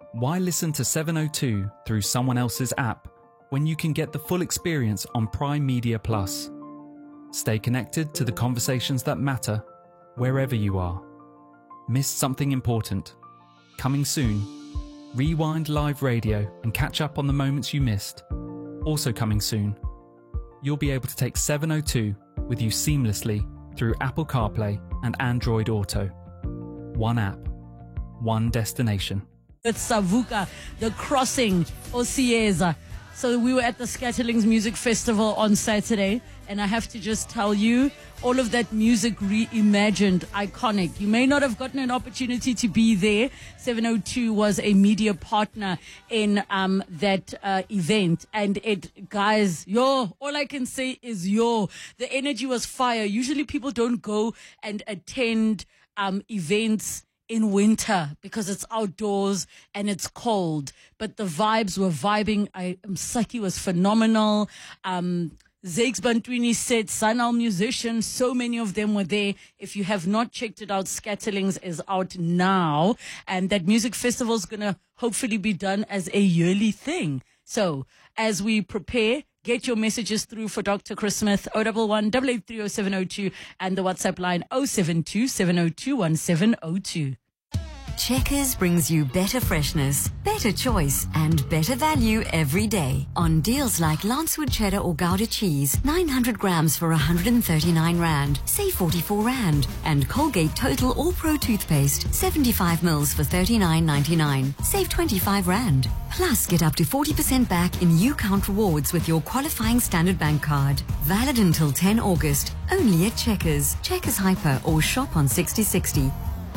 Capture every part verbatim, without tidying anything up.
Why listen to seven oh two through someone else's app when you can get the full experience on Prime Media Plus? Stay connected to the conversations that matter wherever you are. Missed something important? Coming soon. Rewind live radio and catch up on the moments you missed. Also coming soon. You'll be able to take seven oh two with you seamlessly through Apple CarPlay and Android Auto. One app, one destination. With Savuka, the Crossing, Osieza. So we were at the Scatterlings Music Festival on Saturday, and I have to just tell you, all of that music reimagined, iconic. You may not have gotten an opportunity to be there. seven oh two was a media partner in um, that uh, event, and it, guys, yo, all I can say is yo. The energy was fire. Usually people don't go and attend um, events in winter because it's outdoors and it's cold, but the vibes were vibing. I Msaki was phenomenal. Um, Zakes Bantwini said, Sanal musicians, so many of them were there. If you have not checked it out, Scatterlings is out now, and that music festival is going to hopefully be done as a yearly thing. So as we prepare, get your messages through for Doctor Chris Smith, oh one one, eight eight three oh seven oh two, and the WhatsApp line oh seven two, seven oh two, one seven oh two. Checkers brings you better freshness, better choice, and better value every day. On deals like Lancewood cheddar or Gouda cheese, nine hundred grams for one hundred thirty-nine rand, save forty-four rand. And Colgate Total All Pro toothpaste, seventy-five mils for thirty-nine ninety-nine, save twenty-five rand. Plus, get up to forty percent back in U-Count rewards with your qualifying Standard Bank card. Valid until ten August, only at Checkers, Checkers Hyper, or shop on sixty sixty.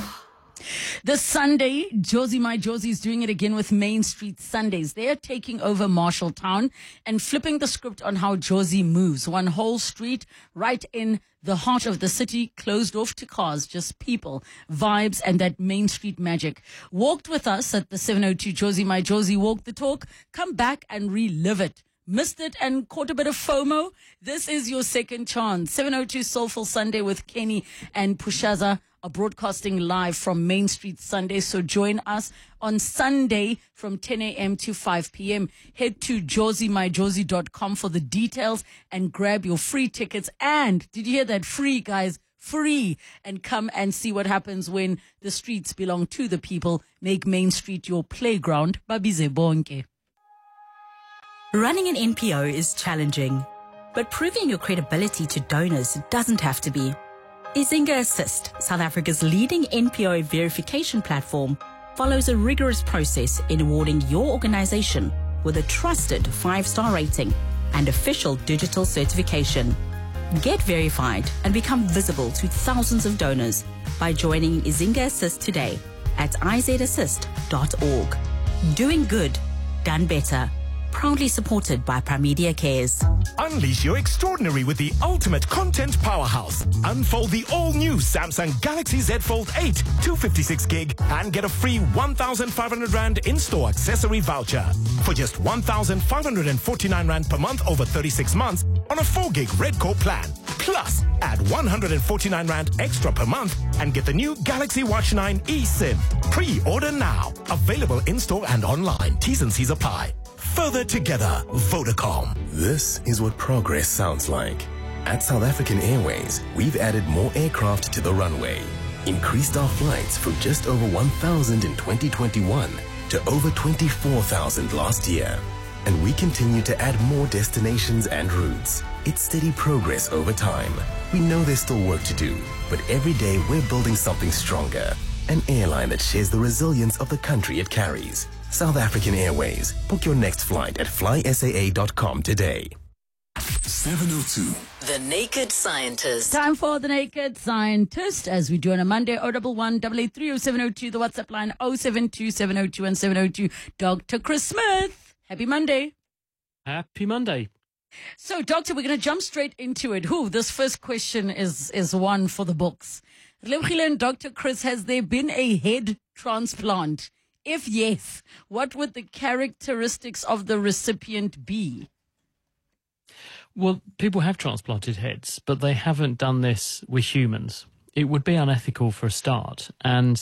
This Sunday, Josie My Josie is doing it again with Main Street Sundays. They are taking over Marshalltown and flipping the script on how Josie moves. One whole street right in the heart of the city, closed off to cars, just people, vibes, and that Main Street magic. Walked with us at the seven oh two Josie My Josie Walk the Talk. Come back and relive it. Missed it and caught a bit of FOMO? This is your second chance. seven oh two Soulful Sunday with Kenny and Pushaza are broadcasting live from Main Street Sunday. So join us on Sunday from ten a.m. to five p.m. Head to josie my josie dot com for the details and grab your free tickets. And did you hear that? Free, guys. Free. And come and see what happens when the streets belong to the people. Make Main Street your playground. Babize bonke. Running an N P O is challenging, but proving your credibility to donors doesn't have to be. Izinga Assist, South Africa's leading N P O verification platform, follows a rigorous process in awarding your organization with a trusted five-star rating and official digital certification. Get verified and become visible to thousands of donors by joining Izinga Assist today at i z assist dot org. Doing good, done better. Proudly supported by Pramedia Cares. Unleash your extraordinary with the ultimate content powerhouse. Unfold the all-new Samsung Galaxy Z Fold eight, two fifty-six gig, and get a free one thousand five hundred rand in-store accessory voucher for just one thousand five hundred forty-nine rand per month over thirty-six months on a four gig Red Core plan. Plus, add one hundred forty-nine rand extra per month and get the new Galaxy Watch nine eSIM. Pre-order now. Available in-store and online. T's and C's apply. Further together, Vodacom. This is what progress sounds like. At South African Airways, we've added more aircraft to the runway, increased our flights from just over one thousand in twenty twenty-one to over twenty-four thousand last year. And we continue to add more destinations and routes. It's steady progress over time. We know there's still work to do, but every day we're building something stronger. An airline that shares the resilience of the country it carries. South African Airways. Book your next flight at fly s a a dot com today. seven oh two. The Naked Scientist. Time for The Naked Scientist, as we do on a Monday. oh one one, eight eight three oh seven oh two. The WhatsApp line oh seven two, seven oh two, and seven oh two. Doctor Chris Smith. Happy Monday. Happy Monday. So, Doctor, we're going to jump straight into it. Who? This first question is is one for the books. Lemkhile and Doctor Chris, has there been a head transplant? If yes, what would the characteristics of the recipient be? Well, people have transplanted heads, but they haven't done this with humans. It would be unethical for a start, and